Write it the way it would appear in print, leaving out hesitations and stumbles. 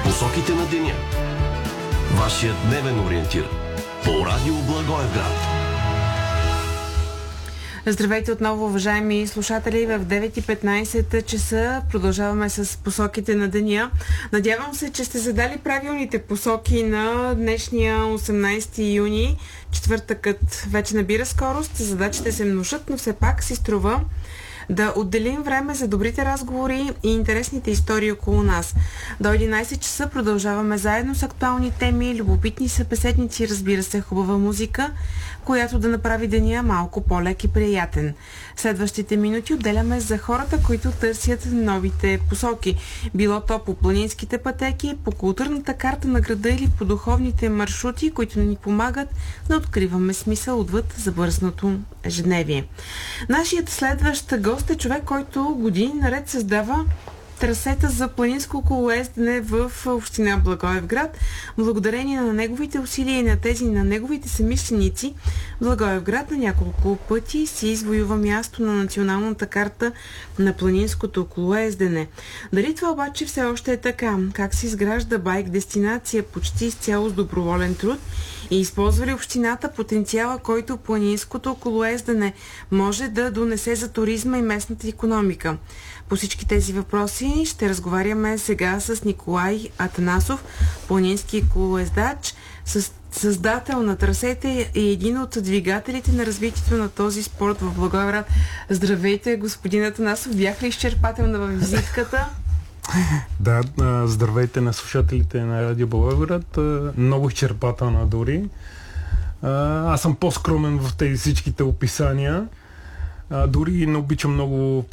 Посоките на деня. Вашият дневен ориентир. По радио Благоевград. Здравейте отново, уважаеми слушатели. В 9:15 часа продължаваме с посоките на деня. Надявам се, че сте задали правилните посоки на днешния 18 юни. Четвъртъкът вече набира скорост. Задачите се множат, но все пак си струва да отделим време за добрите разговори и интересните истории около нас. До 11 часа продължаваме заедно с актуални теми, любопитни събеседници, разбира се, хубава музика, която да направи деня малко по-лек и приятен. Следващите минути отделяме за хората, които търсят новите посоки. Било то по планинските пътеки, по културната карта на града или по духовните маршрути, които ни помагат да откриваме смисъл отвъд забързното ежедневие. Нашият следващ гост е човек, който години наред създава трасета за планинско колоездене в община Благоевград. Благодарение на неговите усилия и на тези на неговите съмишленици, Благоевград на няколко пъти си извоюва място на националната карта на планинското колоездене. Дали това обаче все още е така? Как се изгражда байк дестинация почти изцяло с доброволен труд? И използва ли общината потенциала, който планинското колоездене може да донесе за туризма и местната икономика? По всички тези въпроси ще разговаряме сега с Николай Атанасов, планински колоездач, създател на трасете и един от двигателите на развитието на този спорт в Благоевград. Здравейте, господин Атанасов. Бях ли изчерпателна във визитката? Да, здравейте на слушателите на Радио Благоевград. Много изчерпателна дори. Аз съм по-скромен в тези всичките описания. Дори не обичам много